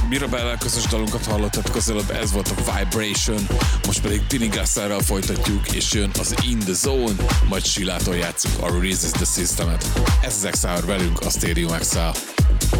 Mirabellel közös dalunkat hallottatok az előbb, ez volt a Vibration, most pedig Tini Gasserrel folytatjuk, és jön az In The Zone, majd Silától játszunk a Resist The System-et. Ez az Exile velünk a Stadium Exile.